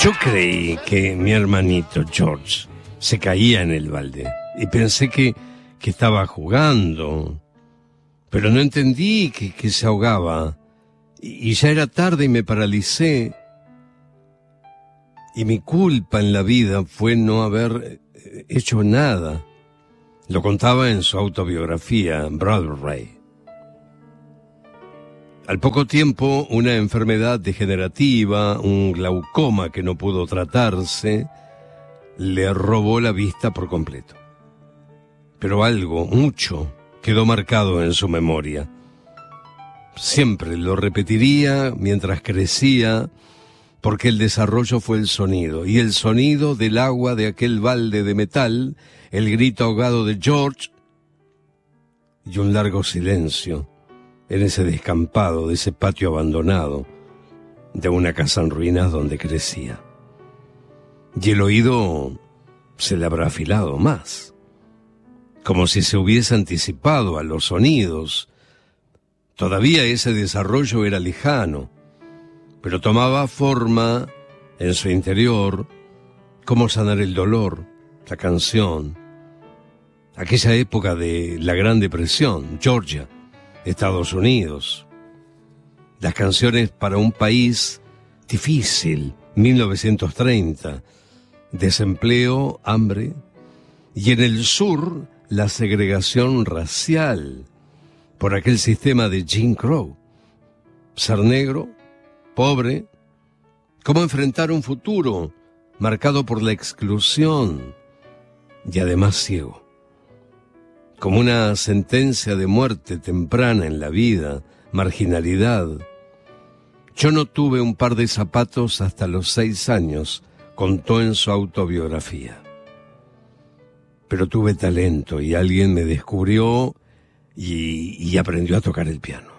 Yo creí que mi hermanito George se caía en el balde y pensé que estaba jugando, pero no entendí que se ahogaba y ya era tarde y me paralicé. Y mi culpa en la vida fue no haber hecho nada. Lo contaba en su autobiografía, Broadway. Al poco tiempo, una enfermedad degenerativa, un glaucoma que no pudo tratarse, le robó la vista por completo. Pero algo, mucho, quedó marcado en su memoria. Siempre lo repetiría mientras crecía, porque el desarrollo fue el sonido, y el sonido del agua de aquel balde de metal, el grito ahogado de George, y un largo silencio en ese descampado, de ese patio abandonado, de una casa en ruinas donde crecía. Y el oído se le habrá afilado más, como si se hubiese anticipado a los sonidos. Todavía ese desarrollo era lejano, pero tomaba forma en su interior. Cómo sanar el dolor, la canción. Aquella época de la Gran Depresión, Georgia, Estados Unidos. Las canciones para un país difícil, 1930. Desempleo, hambre. Y en el sur, la segregación racial por aquel sistema de Jim Crow. Ser negro, pobre, cómo enfrentar un futuro marcado por la exclusión y además ciego. Como una sentencia de muerte temprana en la vida, marginalidad. Yo no tuve un par de zapatos hasta los 6 años, contó en su autobiografía. Pero tuve talento y alguien me descubrió y aprendió a tocar el piano.